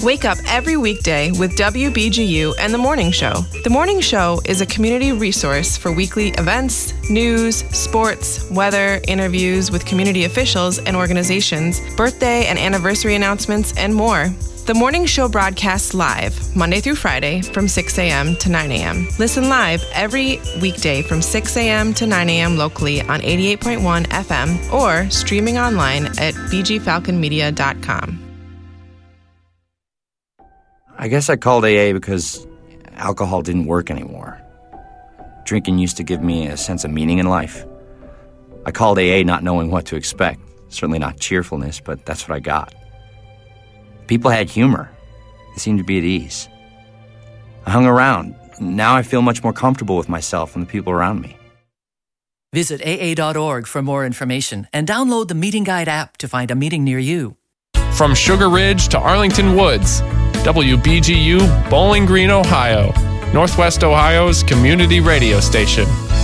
Wake up every weekday with WBGU and The Morning Show. The Morning Show is a community resource for weekly events, news, sports, weather, interviews with community officials and organizations, birthday and anniversary announcements, and more. The Morning Show broadcasts live, Monday through Friday, from 6 a.m. to 9 a.m. Listen live every weekday from 6 a.m. to 9 a.m. locally on 88.1 FM or streaming online at bgfalconmedia.com. I guess I called AA because alcohol didn't work anymore. Drinking used to give me a sense of meaning in life. I called AA not knowing what to expect. Certainly not cheerfulness, but that's what I got. People had humor. They seemed to be at ease. I hung around. Now I feel much more comfortable with myself and the people around me. Visit AA.org for more information and download the Meeting Guide app to find a meeting near you. From Sugar Ridge to Arlington Woods, WBGU, Bowling Green, Ohio, Northwest Ohio's community radio station.